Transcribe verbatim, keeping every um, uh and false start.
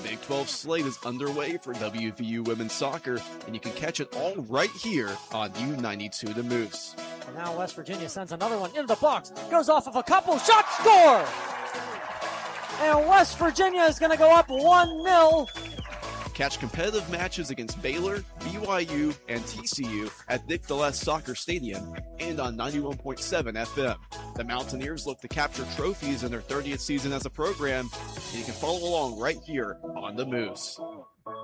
Big twelve slate is underway for W V U women's soccer, and you can catch it all right here on U ninety-two The Moose. And now West Virginia sends another one into the box. Goes off of a couple. Shot, score! And West Virginia is going to go up one nil. Catch competitive matches against Baylor, B Y U, and T C U at Nick DeLess Soccer Stadium and on ninety-one point seven F M. The Mountaineers look to capture trophies in their thirtieth season as a program, and you can follow along right here on The Moose.